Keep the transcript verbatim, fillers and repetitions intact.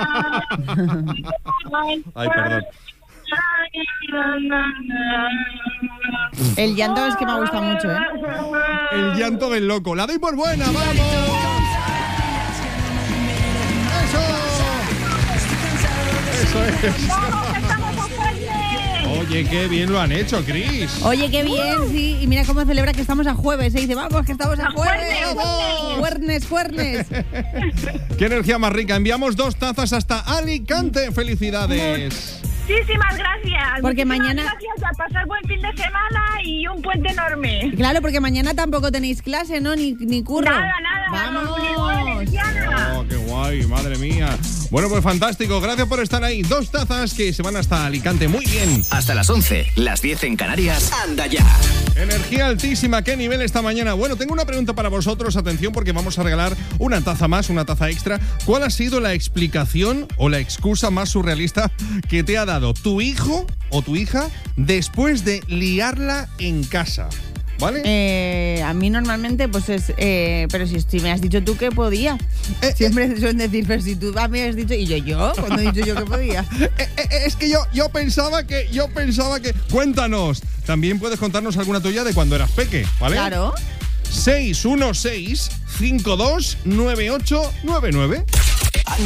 Ay, perdón. El llanto es que me gusta mucho, ¿eh? El llanto del loco. La doy por buena, vamos. Eso. Eso es. Oye, qué bien lo han hecho, Chris. Oye, qué bien, sí. Y mira cómo celebra que estamos a jueves. Se dice, vamos, que estamos a jueves. Juernes, juernes. Qué energía más rica. Enviamos dos tazas hasta Alicante. Felicidades. Muchísimas gracias. Porque Muchísimas mañana... gracias, a pasar buen fin de semana y un puente enorme. Claro, porque mañana tampoco tenéis clase, ¿no? Ni, ni curro. Nada, nada. ¡Vamos! Oh, qué guay, madre mía. Bueno, pues fantástico. Gracias por estar ahí. Dos tazas que se van hasta Alicante. Muy bien. Hasta las once, las diez en Canarias. ¡Anda ya! Energía altísima. ¿Qué nivel esta mañana? Bueno, tengo una pregunta para vosotros. Atención, porque vamos a regalar una taza más, una taza extra. ¿Cuál ha sido la explicación o la excusa más surrealista que te ha dado tu hijo o tu hija después de liarla en casa? ¿Vale? Eh, a mí normalmente, pues es... Eh, pero si, si me has dicho tú que podía. Eh, Siempre eh, suelen decir, pero si tú me has dicho... Y yo, ¿yo? Cuando he dicho yo que podía. Eh, eh, es que yo, yo pensaba que... Yo pensaba que... Cuéntanos. También puedes contarnos alguna tuya de cuando eras peque, ¿vale? Claro. seis uno seis, cinco dos nueve ocho nueve nueve